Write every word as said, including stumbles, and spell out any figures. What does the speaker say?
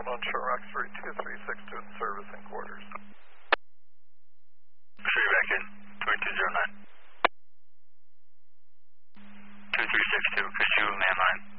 on shore Roxbury two three six two in service and quarters. Three back in, twenty-two zero nine. two three six two, could you landline?